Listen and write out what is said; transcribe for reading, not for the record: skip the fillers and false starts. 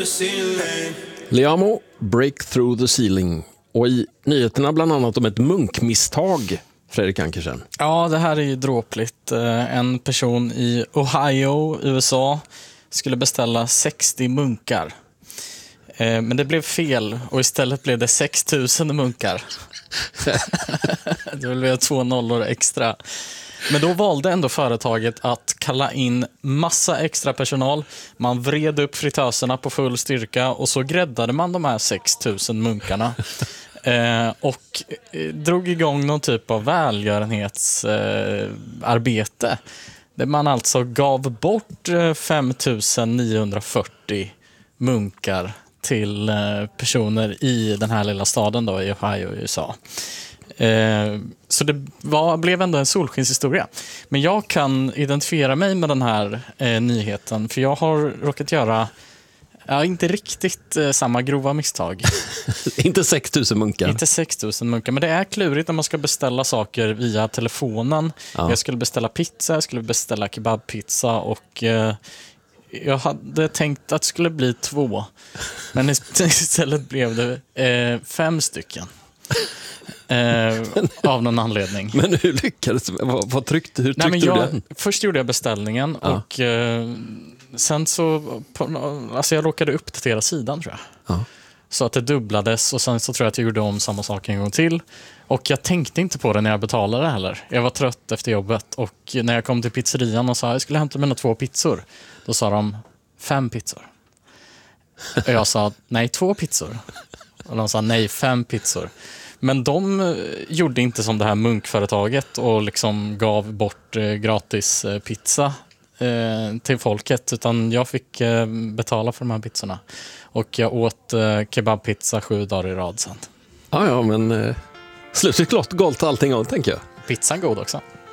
the ceiling. Liamo, Break Through the Ceiling. Och i nyheterna bland annat om ett munkmisstag, Fredrik Ankersen. Ja, det här är ju dråpligt. En person i Ohio, USA, skulle beställa 60 munkar. Men det blev fel och istället blev det 6 000 munkar. Det blev 2 nollor extra. Men då valde ändå företaget att kalla in massa extra personal. Man vred upp fritöserna på full styrka och så gräddade man de här 6 000 munkarna. Och drog igång någon typ av välgörenhetsarbete. Där man alltså gav bort 5 940 munkar till personer i den här lilla staden då, i Ohio i USA. Så det blev ändå en solskenshistoria. Men jag kan identifiera mig med den här nyheten, för jag har råkat göra inte riktigt samma grova misstag. Inte 6 000 munkar. Inte 6 000 munkar, men det är klurigt när man ska beställa saker via telefonen. Ja. Jag skulle beställa pizza, jag skulle beställa kebabpizza och jag hade tänkt att det skulle bli 2. Men istället blev det 5 stycken. Av någon anledning. Men hur lyckades du? Vad tryckte? Hur tryckte du den? Först gjorde jag beställningen och sen så jag råkade uppdatera sidan, tror jag. Ja. Så att det dubblades och sen så tror jag att jag gjorde om samma sak en gång till. Och jag tänkte inte på det när jag betalade heller. Jag var trött efter jobbet och när jag kom till pizzerian och sa jag skulle hämta mina 2 pizzor. Då sa de 5 pizzor. Och jag sa nej, 2 pizzor. Och de sa nej, 5 pizzor. Men de gjorde inte som det här munkföretaget och liksom gav bort gratis pizza till folket, utan jag fick betala för de här pizzorna. Och jag åt kebabpizza 7 dagar i rad sen. Ja, men slutet gott allting av, tänker jag. Pizzan god också.